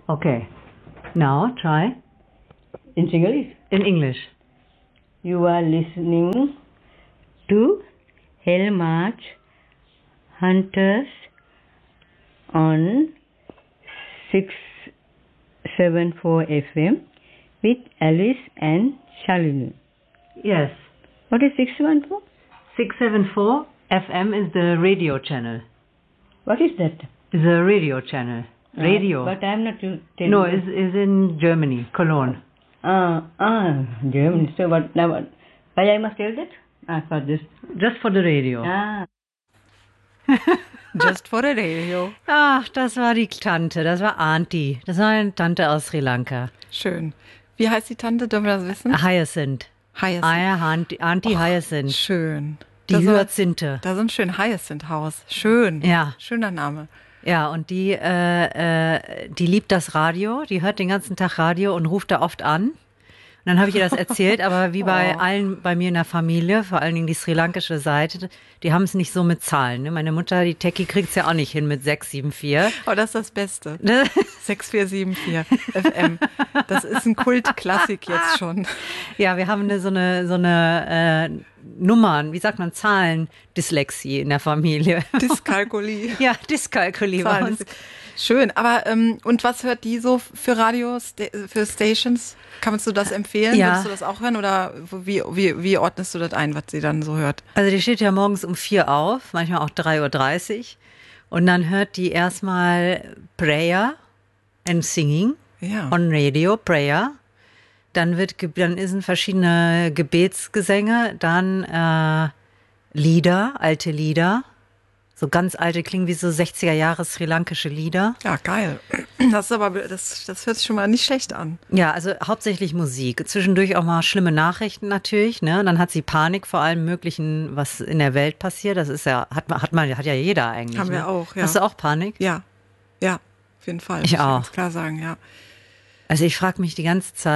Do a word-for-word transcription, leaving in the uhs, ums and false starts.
Okay. Now try. In Sinhalese. In English. You are listening to Hell March Hunters on six seven four F M with Alice and Shalini. Yes. What is six seven four? six seven four F M is the radio channel. What is that? Is a radio channel. Radio. Uh, but I am not to tell No, you. is is in Germany, Cologne. Ah, ah, Germany. So what now? What? Why I must tell that? Ah, for this. Just for the radio. Ah. Just for the radio. Ach, das war die Tante, das war Auntie. Das war eine Tante aus Sri Lanka. Schön. Wie heißt die Tante? Dürfen wir das wissen? Hyacinth. Hyacinth. Ah, Auntie, Auntie Och, Hyacinth. Schön. Die Das war- Hyazinthe. Da ist ein schön Hyacinth-Haus. Schön. Ja. Schöner Name. Ja, und die, äh, äh, die liebt das Radio, die hört den ganzen Tag Radio und ruft da oft an. Und dann habe ich ihr das erzählt, aber wie bei Oh. allen bei mir in der Familie, vor allen Dingen die sri-lankische Seite, die haben es nicht so mit Zahlen. Ne? Meine Mutter, die Techie, kriegt es ja auch nicht hin mit sechs sieben vier. Oh, das ist das Beste. Ne? sechs vier sieben vier F M. Das ist ein Kultklassik jetzt schon. Ja, wir haben eine, so eine, so eine äh, Nummern, wie sagt man, Zahlen-Dyslexie in der Familie. Dyskalkulie. Ja, Dyskalkulie bei uns. Schön, aber ähm, und was hört die so für Radios, für Stations? Kannst du das empfehlen? Ja. Würdest du das auch hören oder wie, wie, wie ordnest du das ein, was sie dann so hört? Also die steht ja morgens um vier auf, manchmal auch drei Uhr dreißig. Und dann hört die erstmal Prayer and Singing Ja. on Radio, Prayer. Dann wird, ge- dann sind verschiedene Gebetsgesänge, dann äh, Lieder, alte Lieder. So ganz alte, klingen wie so sechziger Jahre sri-lankische Lieder. Ja, geil. Das ist aber, das, das hört sich schon mal nicht schlecht an. Ja, also hauptsächlich Musik. Zwischendurch auch mal schlimme Nachrichten natürlich, ne? Dann hat sie Panik vor allem Möglichen, was in der Welt passiert. Das ist ja, hat man, hat man, hat ja jeder eigentlich. Haben wir ne? auch, ja. Hast du auch Panik? Ja, ja, auf jeden Fall. Ich muss auch. ganz klar sagen, ja. Also ich frage mich die ganze Zeit,